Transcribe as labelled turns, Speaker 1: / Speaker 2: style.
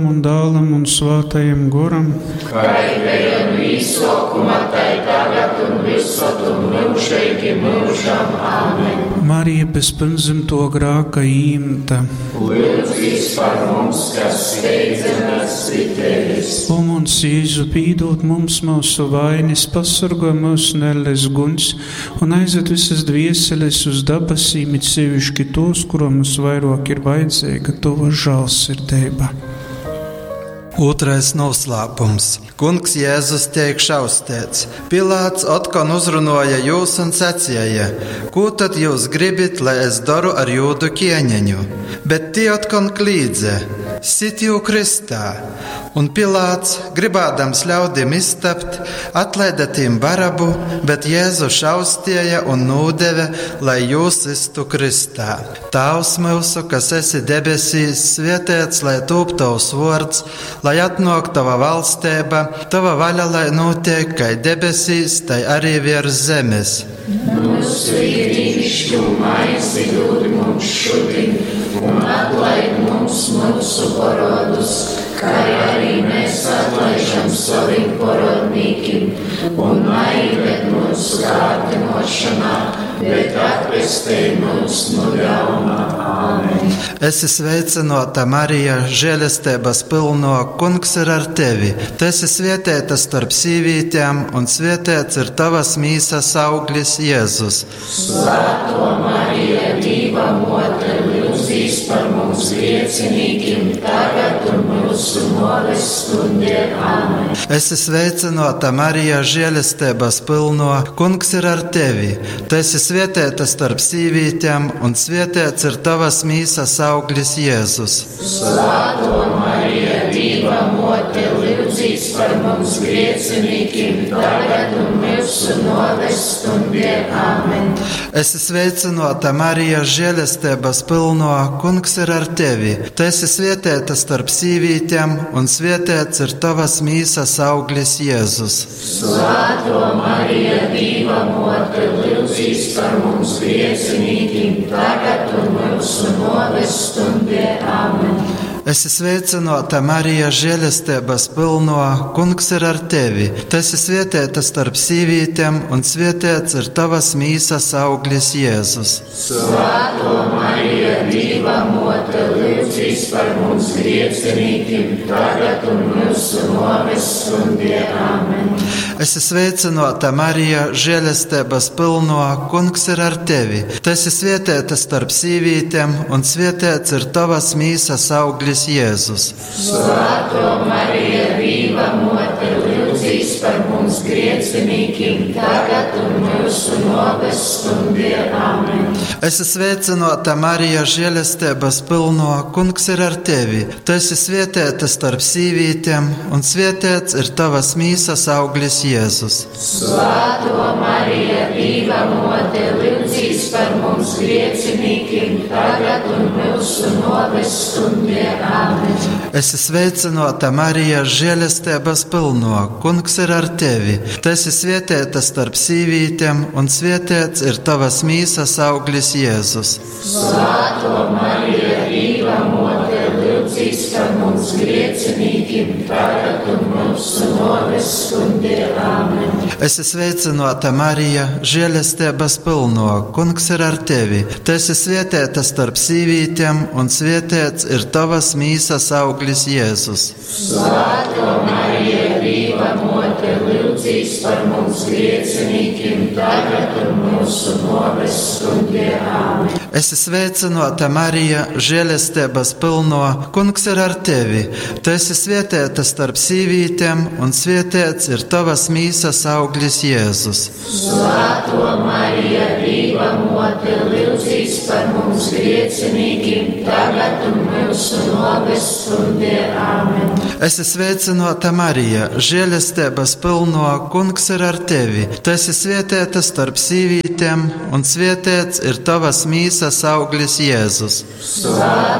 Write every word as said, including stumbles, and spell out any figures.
Speaker 1: un dālam un svātajam goram,
Speaker 2: kā ir no izsākuma, tā tagad un visur un mūžīgi mūžam. Āmen.
Speaker 1: Marija bez pirmzimto grāka īmta,
Speaker 2: Lūdzīs par mums, kas steidzamies pie Tevis.
Speaker 1: O mums Jēzu, pīdot mums mūsu vainas, pasargā mūsu nelles guns un aizved visas dvieseles uz dabasīm, it sevišķi tos, kuram mums vairāk ir vajadzīga Tava žēlsirdība.
Speaker 3: Otrais noslēpums. Kungs Jēzus tiek šaustīts. Pilāts atkal uzrunāja jūs un sacīja: ko tad jūs gribat, lai es daru ar jūdu ķēniņu? Bet tie atkal klīdze: sit jū kristā. Un Pilāts, gribādams ļaudīm iztapt, atlaida tiem Barabu, bet Jēzu šaustīja un nūdeve, lai jūs istu kristā. Tavs mūsu, kas esi debesīs, svētīts, lai tūp tavs vārds, lai atnāk tava valstība, tava vaļa, lai notiek kā debesīs, tai arī virs zemes.
Speaker 2: Mūsu ikdienišķo maizi dod mums šodien, un atlaid mums mūsu parodus, kā arī mēs atlaižam saviem parodnīkiem, un neieved mūsu kārdinošanā, bet atpestī mūs no ļaunā. Āmen.
Speaker 3: Esi sveicināta, Marija, žēlastības pilno, Kungs ir ar tevi. Tu esi svētīta starp sīvītēm, un svētīts ir tavas mīsas auglis Jēzus.
Speaker 2: Svētā Marija, Dieva mote, lūdzīs par mums griecinīkiem, tagad un mūsu nāves stundē. Āmen.
Speaker 3: Esi sveicināta, Marija, žēlastības pilno, Kungs ir ar tevi. Tu esi svētīta starp sīvītēm, un svētīts ir tavas mīsas auglis Jēzus.
Speaker 2: Svētā Marija, Dieva mote, lūdzīs par mums griecinīkiem, tagad un mūsu nāves stundē. Āmen.
Speaker 3: Esi sveicināta, Marija, žēlastības pilno, Kungs ir ar tevi. Tu esi svētīta starp sīvītēm, un svētīts ir tavas mīsas auglis Jēzus.
Speaker 2: Svētā Marija, Dieva mote, lūdzīs par mums griecinīkiem, tagad un mūsu nāves stundē. Āmen.
Speaker 3: Esi sveicināta, Marija, žēlastības pilno, Kungs ir ar tevi. Tu esi svētīta starp sīvītēm, un svētīts ir tavas mīsas auglis Jēzus.
Speaker 2: Svētā Marija, Dieva mote, lūdzīs par mums griecinīkiem, tagad un mūsu nāves stundē. Āmen.
Speaker 3: Esi sveicināta, Marija, žēlastības pilno, Kungs ir ar tevi. Tu esi svētīta starp sīvītēm, un svētīts ir tavas mīsas auglis Jēzus.
Speaker 2: Svētā Marija, Dieva mote, lūdzīs par mums griecinīkiem, tagad un mūsu nāves stundē. Āmen.
Speaker 3: Esi sveicināta, Marija, žēlastības pilno, Kungs ir ar tevi. Tu esi svētīta starp sīvītēm, un svētīts ir tavas mīsas auglis Jēzus.
Speaker 2: Svētā Marija, Dieva mote, lūdzīs par mums griecinīkiem, tagad un mūsu nāves stundē. Āmen.
Speaker 3: Esi sveicināta, Marija, žēlastības pilno, Kungs ir ar tevi. Tu esi svētīta starp sīvītēm, un svētīts ir tavas mīsas auglis Jēzus.
Speaker 2: Svētā Marija, Dieva mote, lūdzīs par mums griecinīkiem, tagad un mūsu nāves stundē. Āmen.
Speaker 3: Esi sveicināta, Marija, žēlastības pilno, Kungs ir ar tevi. Tu esi svētīta starp sīvītēm, un svētīts ir tavas mīsas auglis Jēzus.
Speaker 2: Svētā Marija, Dieva mote, lūdzīs par mums griecinīkiem, tagad un mūsu nāves stundē. Āmen.
Speaker 3: Esi sveicināta, Marija, žēlastības pilno, Kungs ir ar tevi. Tu esi svētīta starp sīvītēm, un svētīts ir tavas mīsas auglis Jēzus.
Speaker 2: Svētā Marija, Dieva mote, lūdzīs par mums griecinīkiem, tagad un mūsu nāves stundē. Āmen.
Speaker 3: Esi sveicināta, Marija, žēlastības pilno, Kungs ir ar tevi. Tu esi svētīta starp sīvītēm, un svētīts ir tavas mīsas auglis Jēzus.
Speaker 2: Svētā